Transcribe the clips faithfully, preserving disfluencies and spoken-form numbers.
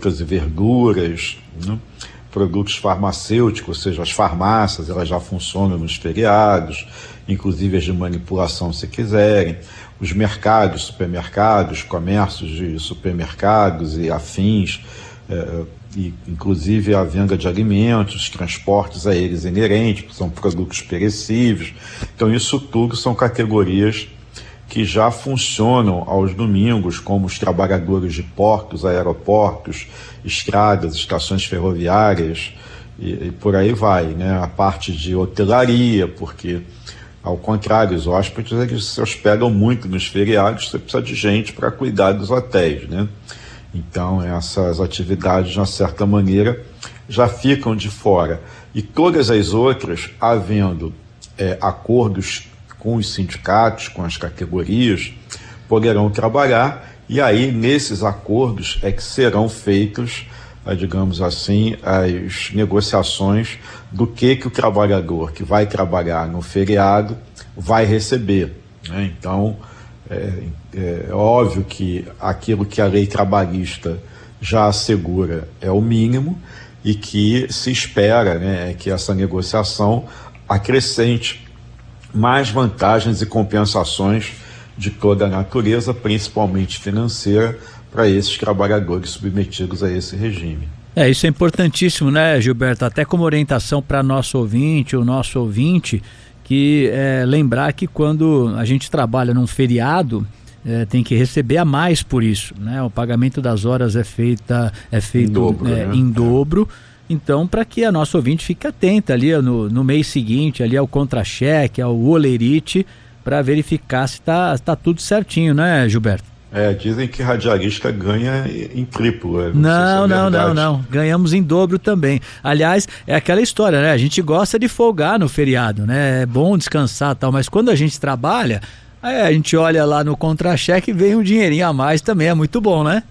frutas e verduras, né? Produtos farmacêuticos, ou seja, as farmácias, elas já funcionam nos feriados, inclusive as de manipulação, se quiserem. Os mercados, supermercados, comércios de supermercados e afins, eh, e inclusive a venda de alimentos, transportes a eles inerentes, que são produtos perecíveis. Então, isso tudo são categorias que já funcionam aos domingos, como os trabalhadores de portos, aeroportos, estradas, estações ferroviárias e, e por aí vai, né? A parte de hotelaria, porque, ao contrário, os hóspedes eles se hospedam muito nos feriados, você precisa de gente para cuidar dos hotéis, né? Então, essas atividades, de uma certa maneira, já ficam de fora. E todas as outras, havendo é, acordos com os sindicatos, com as categorias, poderão trabalhar, e aí nesses acordos é que serão feitos, digamos assim, as negociações do que, que o trabalhador que vai trabalhar no feriado vai receber, né? Então, é, é óbvio que aquilo que a lei trabalhista já assegura é o mínimo e que se espera, né, que essa negociação acrescente mais vantagens e compensações de toda a natureza, principalmente financeira, para esses trabalhadores submetidos a esse regime. É, isso é importantíssimo, né, Gilberto? Até como orientação para nosso ouvinte, o nosso ouvinte, que é, lembrar que quando a gente trabalha num feriado, é, tem que receber a mais por isso, né? O pagamento das horas é, feita, é feito em dobro, é, né? em dobro. Então, para que a nossa ouvinte fique atenta ali no, no mês seguinte, ali ao contra-cheque, ao olerite, para verificar se está tá tudo certinho, né, Gilberto? É, dizem que radialista ganha em triplo. Não, não, se é não, não, não. Ganhamos em dobro também. Aliás, é aquela história, né? A gente gosta de folgar no feriado, né? É bom descansar e tal, mas quando a gente trabalha, aí a gente olha lá no contra-cheque e vem um dinheirinho a mais também, é muito bom, né?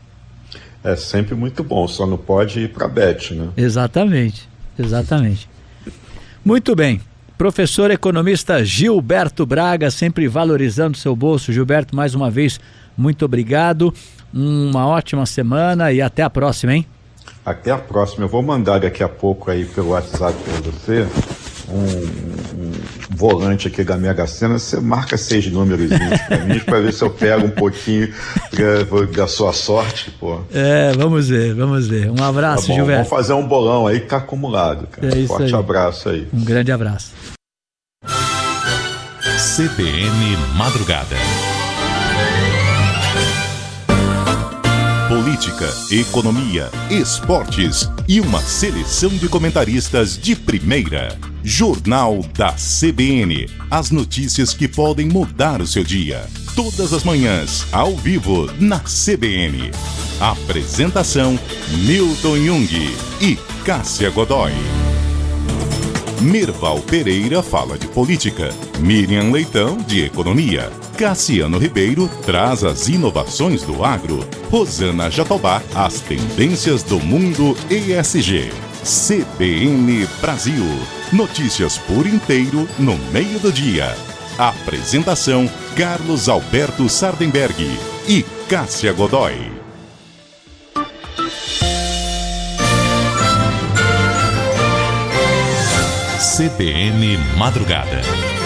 É sempre muito bom, só não pode ir para a Bet, né? Exatamente, exatamente. Muito bem. Professor economista Gilberto Braga, sempre valorizando seu bolso. Gilberto, mais uma vez, muito obrigado. Uma ótima semana e até a próxima, hein? Até a próxima. Eu vou mandar daqui a pouco aí pelo WhatsApp para você um, um volante aqui da Mega Sena. Você marca seis números para mim, para ver se eu pego um pouquinho pra, da sua sorte, pô. É, vamos ver, vamos ver. Um abraço, tá bom, Gilberto. Vamos fazer um bolão aí que tá acumulado, cara. É isso Forte aí. abraço aí. Um grande abraço. C B N Madrugada. Política, economia, esportes e uma seleção de comentaristas de primeira. Jornal da C B N. As notícias que podem mudar o seu dia. Todas as manhãs, ao vivo, na C B N. Apresentação: Milton Jung e Cássia Godoy. Merval Pereira fala de política, Miriam Leitão de economia, Cassiano Ribeiro traz as inovações do agro, Rosana Jatobá as tendências do mundo E S G. C B N Brasil, notícias por inteiro no meio do dia. Apresentação: Carlos Alberto Sardenberg e Cássia Godoy. C B N Madrugada.